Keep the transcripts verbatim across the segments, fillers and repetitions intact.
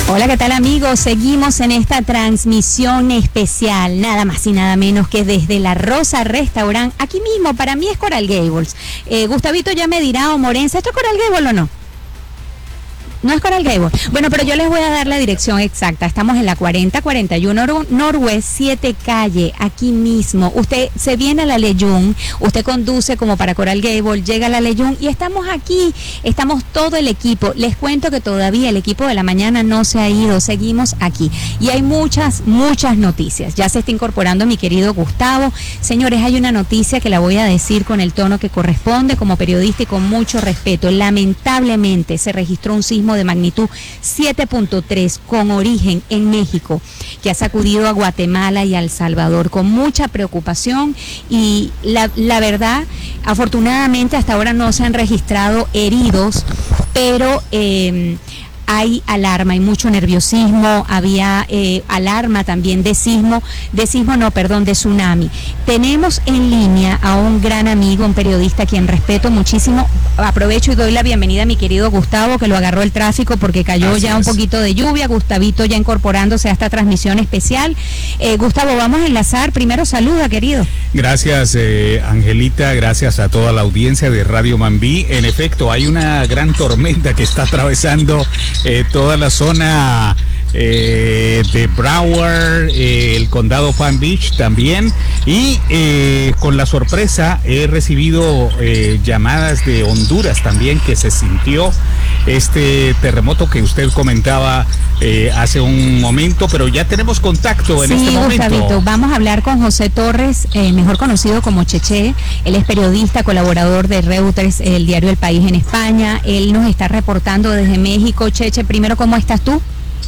Hola, ¿qué tal, amigos? Seguimos en esta transmisión especial, nada más y nada menos que desde La Rosa Restaurant, aquí mismo, para mí es Coral Gables. Eh, Gustavito ya me dirá, o Morenza, ¿esto es Coral Gables o no? No es Coral Gables. Bueno, pero yo les voy a dar la dirección exacta. Estamos en la cuarenta cuarenta y uno Norwest siete Calle, aquí mismo. Usted se viene a la Leyún, usted conduce como para Coral Gables, llega a la Leyún y estamos aquí, estamos todo el equipo. Les cuento que todavía el equipo de la mañana no se ha ido, seguimos aquí. Y hay muchas, muchas noticias. Ya se está incorporando mi querido Gustavo. Señores, hay una noticia que la voy a decir con el tono que corresponde como periodista y con mucho respeto. Lamentablemente se registró un sismo de magnitud siete punto tres con origen en México, que ha sacudido a Guatemala y a El Salvador con mucha preocupación y la, la verdad, afortunadamente hasta ahora no se han registrado heridos, pero eh, hay alarma, hay mucho nerviosismo, había eh, alarma también de sismo, de sismo no, perdón, de tsunami. Tenemos en línea a un gran amigo, un periodista a quien respeto muchísimo. Aprovecho y doy la bienvenida a mi querido Gustavo, que lo agarró el tráfico porque cayó Así ya es. un poquito de lluvia. Gustavito ya incorporándose a esta transmisión especial. Eh, Gustavo, vamos a enlazar. Primero, saluda, querido. Gracias, eh, Angelita, gracias a toda la audiencia de Radio Mambí. En efecto, hay una gran tormenta que está atravesando eh, toda la zona eh, de Broward, eh, el condado Palm Beach también, y eh, con la sorpresa he recibido eh, llamadas de Honduras también, que se sintió este terremoto que usted comentaba eh, hace un momento, pero ya tenemos contacto en sí, este momento. Gustavito, vamos a hablar con José Torres, eh, mejor conocido como Cheche. Él es periodista, colaborador de Reuters, el diario El País en España. Él nos está reportando desde México. Cheche, primero, ¿cómo estás tú?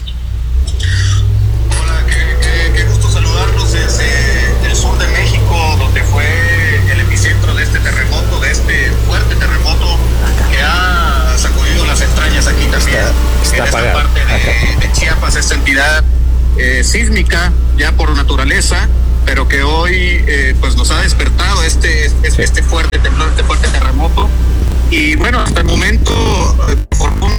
Hola, qué, qué, qué gusto saludarlos desde el sur de México, donde fue el epicentro de este terremoto, de este fuerte terremoto que ha sacudido las entrañas aquí también, está, está en esta apagado. parte de, de Chiapas, esta entidad eh, sísmica ya por naturaleza, pero que hoy eh, pues nos ha despertado este, este, este fuerte temblor, este fuerte terremoto. Y bueno, hasta el momento por un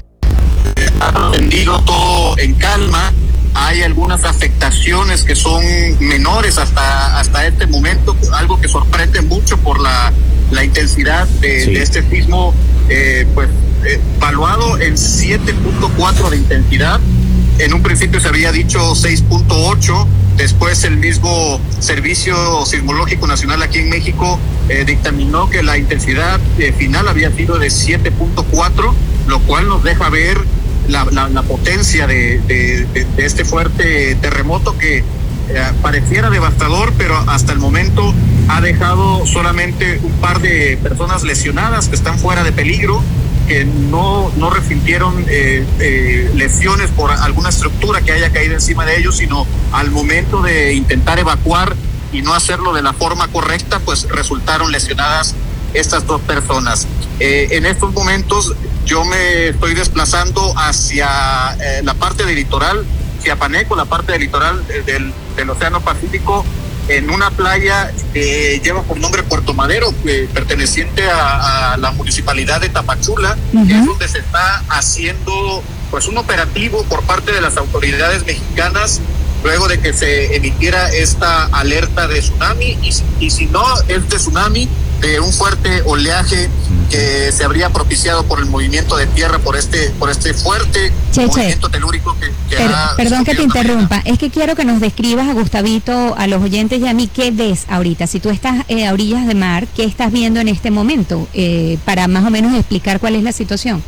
ha atendido todo en calma. Hay algunas afectaciones que son menores hasta hasta este momento, algo que sorprende mucho por la, la intensidad de, sí. de este sismo, eh, pues eh, valuado en siete punto cuatro de intensidad. En un principio se había dicho seis punto ocho, después el mismo Servicio Sismológico Nacional aquí en México eh, dictaminó que la intensidad eh, final había sido de siete punto cuatro, lo cual nos deja ver La, la, la potencia de, de, de, de este fuerte terremoto que eh, pareciera devastador, pero hasta el momento ha dejado solamente un par de personas lesionadas que están fuera de peligro, que no, no resintieron eh, eh, lesiones por alguna estructura que haya caído encima de ellos, sino al momento de intentar evacuar y no hacerlo de la forma correcta, pues resultaron lesionadas estas dos personas. Eh, en estos momentos yo me estoy desplazando hacia eh, la parte del litoral, Chiapaneco, la parte del litoral del, del Océano Pacífico, en una playa que lleva por nombre Puerto Madero, eh, perteneciente a, a la municipalidad de Tapachula, uh-huh. que es donde se está haciendo pues un operativo por parte de las autoridades mexicanas luego de que se emitiera esta alerta de tsunami, y, y si no es de tsunami, de un fuerte oleaje que se habría propiciado por el movimiento de tierra, por este por este fuerte che, movimiento che. telúrico que, que per, ha Perdón que te interrumpa, manera. Es que quiero que nos describas a Gustavito, a los oyentes y a mí, ¿qué ves ahorita? Si tú estás eh, a orillas de mar, ¿qué estás viendo en este momento? Eh, para más o menos explicar cuál es la situación.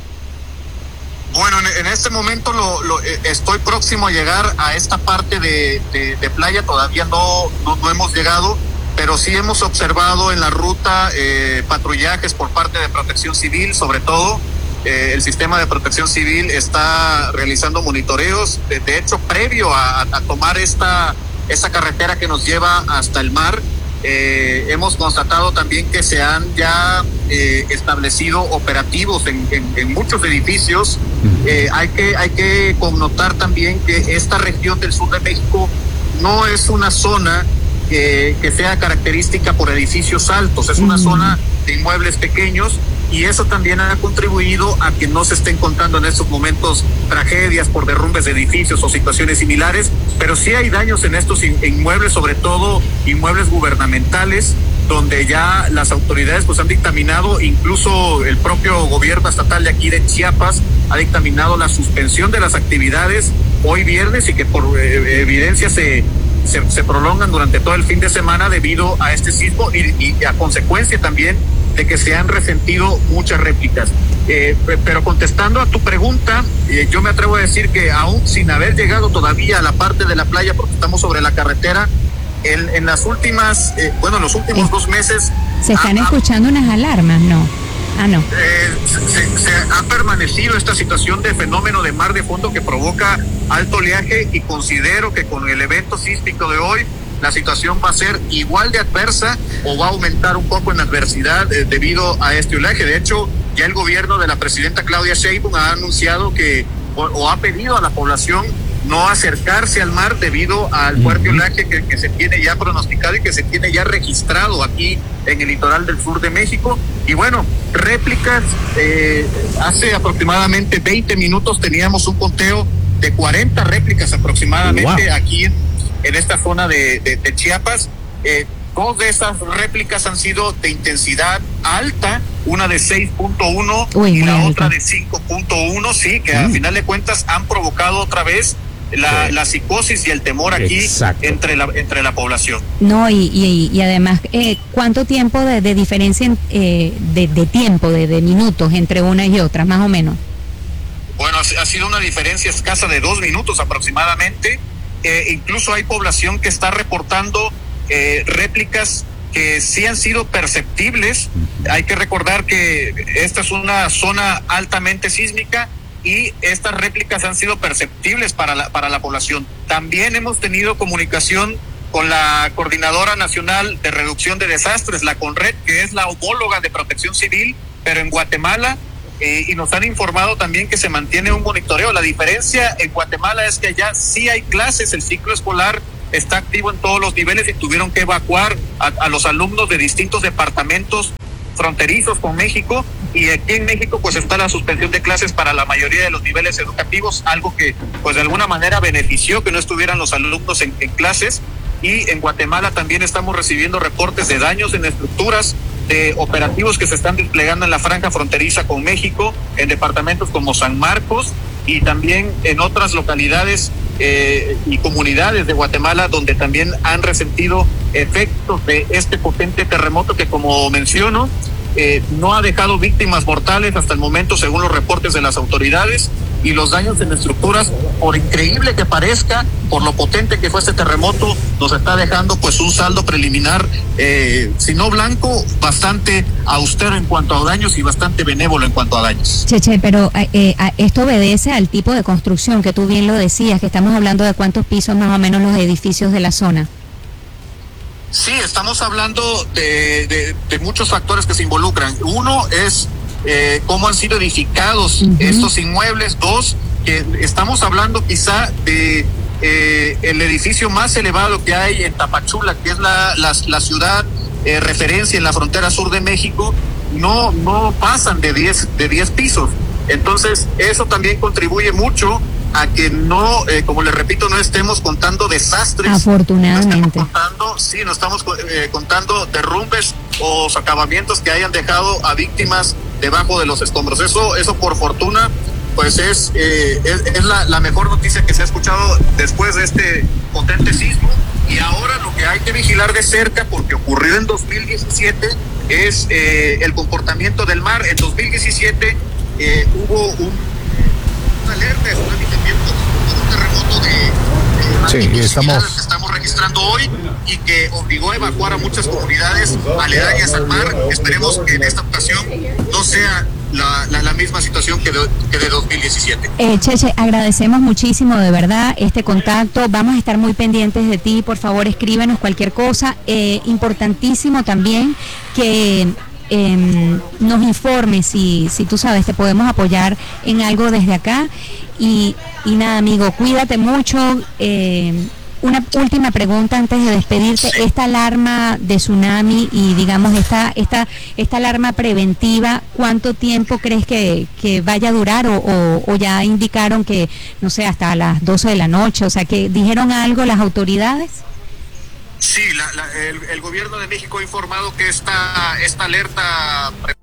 Bueno, en, en este momento lo, lo eh, estoy próximo a llegar a esta parte de, de, de playa, todavía no, no, no hemos llegado, pero sí hemos observado en la ruta eh, patrullajes por parte de Protección Civil, sobre todo eh, el sistema de Protección Civil está realizando monitoreos, de, de hecho previo a, a tomar esta, esta carretera que nos lleva hasta el mar. Eh, hemos constatado también que se han ya eh, establecido operativos en, en, en muchos edificios. Eh, hay que hay que connotar también que esta región del sur de México no es una zona que, que sea característica por edificios altos, es una mm. zona de inmuebles pequeños y eso también ha contribuido a que no se estén contando en estos momentos tragedias por derrumbes de edificios o situaciones similares, pero sí hay daños en estos inmuebles, sobre todo inmuebles gubernamentales, donde ya las autoridades pues han dictaminado, incluso el propio gobierno estatal de aquí de Chiapas ha dictaminado la suspensión de las actividades hoy viernes y que por eh, evidencia se Se, se prolongan durante todo el fin de semana debido a este sismo y, y a consecuencia también de que se han resentido muchas réplicas. Eh, pero contestando a tu pregunta, eh, yo me atrevo a decir que aún sin haber llegado todavía a la parte de la playa, porque estamos sobre la carretera, en, en las últimas, eh, bueno, en los últimos eh, dos meses... ¿Se están ha, escuchando unas alarmas? No. Ah, no. Eh, se, se ha permanecido esta situación de fenómeno de mar de fondo que provoca alto oleaje y considero que con el evento sísmico de hoy la situación va a ser igual de adversa o va a aumentar un poco en adversidad eh, debido a este oleaje. De hecho, ya el gobierno de la presidenta Claudia Sheinbaum ha anunciado que o, o ha pedido a la población no acercarse al mar debido al fuerte oleaje que, que se tiene ya pronosticado y que se tiene ya registrado aquí en el litoral del sur de México. Y bueno, réplicas, eh, hace aproximadamente veinte minutos teníamos un conteo de cuarenta réplicas aproximadamente. Wow. Aquí en, en esta zona de, de, de Chiapas. Eh, dos de esas réplicas han sido de intensidad alta, una de seis punto uno y la alta. Otra de cinco punto uno, sí, que mm. al final de cuentas han provocado otra vez La, sí. la psicosis y el temor aquí entre la entre la población. No, y, y, y además, eh, ¿cuánto tiempo de, de diferencia en, eh, de, de tiempo, de, de minutos entre una y otra, más o menos? Bueno, ha, ha sido una diferencia escasa de dos minutos aproximadamente. Eh, incluso hay población que está reportando eh, réplicas que sí han sido perceptibles. Hay que recordar que esta es una zona altamente sísmica y estas réplicas han sido perceptibles para la, para la población. También hemos tenido comunicación con la Coordinadora Nacional de Reducción de Desastres, la CONRED, que es la homóloga de Protección Civil, pero en Guatemala, eh, y nos han informado también que se mantiene un monitoreo. La diferencia en Guatemala es que allá sí hay clases, el ciclo escolar está activo en todos los niveles y tuvieron que evacuar a, a los alumnos de distintos departamentos fronterizos con México, y aquí en México pues está la suspensión de clases para la mayoría de los niveles educativos, algo que pues de alguna manera benefició que no estuvieran los alumnos en, en clases. Y en Guatemala también estamos recibiendo reportes de daños en estructuras, de operativos que se están desplegando en la franja fronteriza con México, en departamentos como San Marcos y también en otras localidades eh, y comunidades de Guatemala, donde también han resentido efectos de este potente terremoto que, como menciono, eh, no ha dejado víctimas mortales hasta el momento, según los reportes de las autoridades. Y los daños en estructuras, por increíble que parezca, por lo potente que fue este terremoto, nos está dejando pues un saldo preliminar, eh, si no blanco, bastante austero en cuanto a daños y bastante benévolo en cuanto a daños. Cheche, pero eh, esto obedece al tipo de construcción que tú bien lo decías, que estamos hablando de cuántos pisos más o menos los edificios de la zona. Sí, estamos hablando de, de, de muchos factores que se involucran. Uno es Eh, cómo han sido edificados uh-huh. estos inmuebles. Dos, que estamos hablando quizá de eh, el edificio más elevado que hay en Tapachula, que es la, la, la ciudad eh, referencia en la frontera sur de México. No, no pasan de diez, de diez pisos. Entonces eso también contribuye mucho a que no, eh, como les repito, no estemos contando desastres. Afortunadamente. No estamos contando, sí, no estamos eh, contando derrumbes o socavamientos que hayan dejado a víctimas debajo de los escombros. Eso, eso por fortuna, pues es, eh, es, es la, la mejor noticia que se ha escuchado después de este potente sismo. Y ahora lo que hay que vigilar de cerca, porque ocurrió en dos mil diecisiete, es eh, el comportamiento del mar. En dos mil diecisiete eh, hubo un, una alerta de tsunami también por un terremoto de, de sí, estamos... que estamos registrando hoy y que obligó a evacuar a muchas comunidades aledañas al mar. Esperemos que en esta ocasión no sea La, la, la misma situación que de, que de dos mil diecisiete. Eh, Cheche, agradecemos muchísimo de verdad este contacto, vamos a estar muy pendientes de ti, por favor escríbenos cualquier cosa. Eh, importantísimo también que eh, nos informes si, si tú sabes, te podemos apoyar en algo desde acá. Y, y nada, amigo, cuídate mucho, eh, Una última pregunta antes de despedirte. Sí. Esta alarma de tsunami y digamos esta esta esta alarma preventiva, ¿cuánto tiempo crees que, que vaya a durar o, o, o ya indicaron que, no sé, hasta las doce de la noche? O sea, que ¿dijeron algo las autoridades? Sí, la, la, el, el gobierno de México ha informado que esta, esta alerta